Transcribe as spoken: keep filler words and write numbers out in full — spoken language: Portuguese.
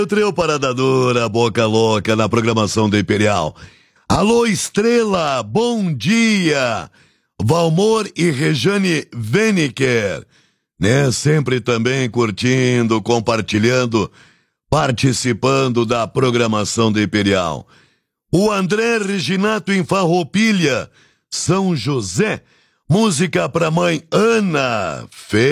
O trio Parada Dura, Boca Louca, na programação do Imperial. Alô, Estrela, bom dia. Valmor e Rejane Weniker, né? Sempre também curtindo, compartilhando, participando da programação do Imperial. O André Reginato em Farroupilha, São José. Música pra mãe Ana. Fe